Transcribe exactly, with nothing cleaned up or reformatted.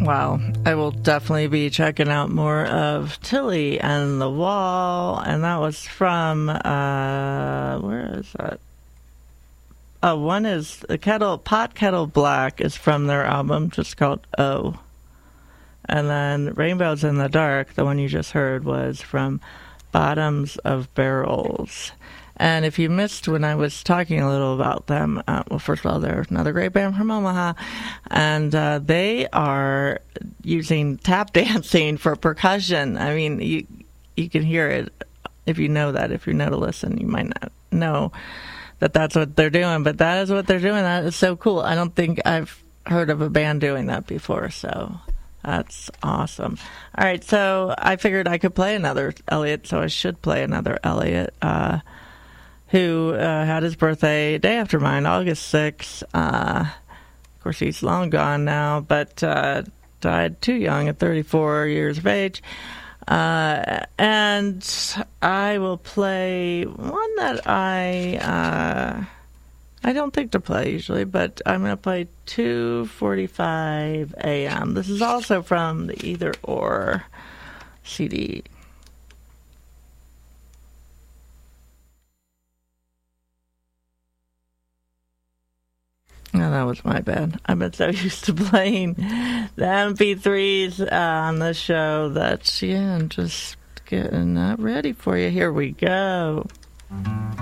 Wow. I will definitely be checking out more of Tilly and the Wall. And that was from, uh, where is that? Oh, one is the Kettle, Pot Kettle Black is from their album just called Oh. And then Rainbows in the Dark, the one you just heard, was from Bottoms of Barrels. And if you missed when I was talking a little about them, uh, well, first of all, they're another great band from Omaha, and uh, they are using tap dancing for percussion. I mean, you you can hear it if you know that. If you know to listen, you might not know that that's what they're doing, but that is what they're doing. That is so cool. I don't think I've heard of a band doing that before, so that's awesome. All right, so I figured I could play another Elliot, so I should play another Elliot. Uh, who uh, had his birthday day after mine, August sixth. Uh, of course, he's long gone now, but uh, died too young at thirty-four years of age. Uh, and I will play one that I uh, I don't think to play usually, but I'm going to play two forty-five a.m. This is also from the Either Or C D. Oh, that was my bad. I've been so used to playing the M P threes uh, on this show that, yeah, I'm just getting that ready for you. Here we go.